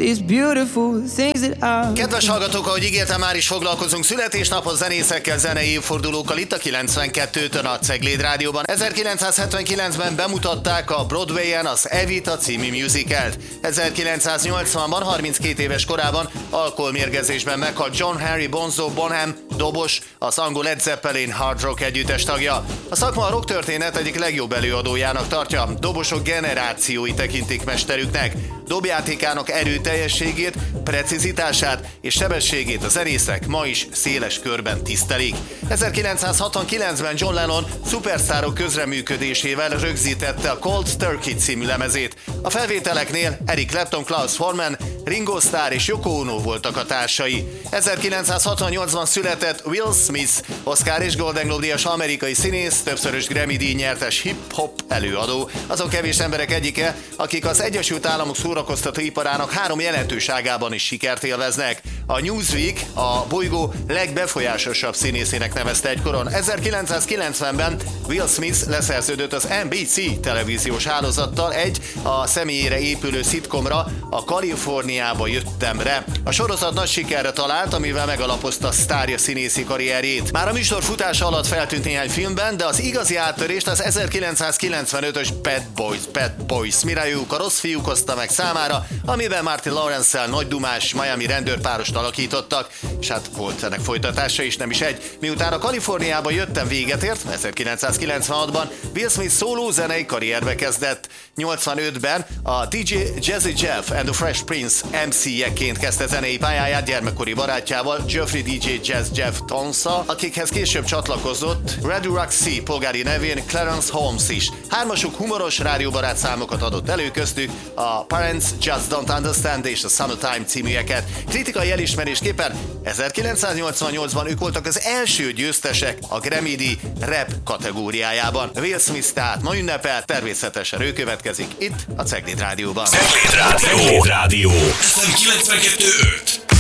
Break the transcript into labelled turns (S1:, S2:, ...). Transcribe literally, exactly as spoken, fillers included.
S1: these beautiful things that are.
S2: Kedves hallgatók, ahogy ígértem, már is foglalkozunk születésnapos zenészekkel, zenei évfordulókkal itt a kilencvenkettőtön a Cegléd Rádióban. ezerkilencszázhetvenkilencben bemutatták a Broadwayen az Evita című musicalt. ezerkilencszáznyolcvanban, harminckét éves korában alkoholmérgezésben meghalt John Henry Bonzo Bonham, dobos, az angol Led Zeppelin hard rock együttes tagja. A szakma a rock történet egyik legjobb előadójának tartja, dobosok generációi tekintik mesterüknek. Dobjátékának erőteljességét, precizitását és sebességét a zenészek ma is széles körben tisztelik. ezerkilencszázhatvankilencben John Lennon szupersztárok közreműködésével rögzítette a Cold Turkey című lemezét. A felvételeknél Eric Clapton, Klaus Voormann, Ringo Starr és Yoko Ono voltak a társai. ezerkilencszázhatvannyolcban született Will Smith, Oscar és Golden Globe-díjas amerikai színész, többszörös Grammy-díj nyertes hip-hop előadó. Azon kevés emberek egyike, akik az Egyesült Államok szórakoztató iparának három jelentős ágában is sikert élveznek. A Newsweek a bolygó legbefolyásosabb színészének nevezte egykoron. ezerkilencszázkilencvenben Will Smith leszerződött az en bé cé televíziós hálózattal egy a személyére épülő szitkomra, a Kaliforniába jöttemre. A sorozat nagy sikerre talált, amivel megalapozta sztárja színészi karrierjét. Már a műsor futása alatt feltűnt néhány filmben, de az igazi áttörést az ezerkilencszázkilencvenötös Bad Boys, Bad Boys Mirályuk a rossz fiúk hozta meg számára, amiben Martin Lawrence-szel nagy dumás Miami rendőrpárost alakítottak, és hát volt ennek folytatása is, nem is egy. Miután a Kaliforniába jöttem véget ért, ezerkilencszázkilencvenhatban Will Smith szóló zenei karrierbe kezdett. nyolcvanötben a dé dzsé Jazzy Jeff and the Fresh Prince em cé-jeként kezdte zenei pályáját gyermekkori barátjával, Geoffrey dé dzsé Jazz Jeff Tonsa, akikhez később csatlakozott Radio Roxy polgári nevén Clarence Holmes is. Hármasuk humoros rádióbarát számokat adott elő, köztük a Parents Just Don't Understand és a Summertime címűeket. Kritikai elismerésképpen ezerkilencszáznyolcvannyolcban ők voltak az első győztesek a Grammy-díj rap kategóriájában. Will Smith tehát ma ünnepel, természetesen ő következik itt a Cegléd Rádióban.
S3: Cegléd Rádió. Cegléd Rádió. ef em kilencvenkettő öt.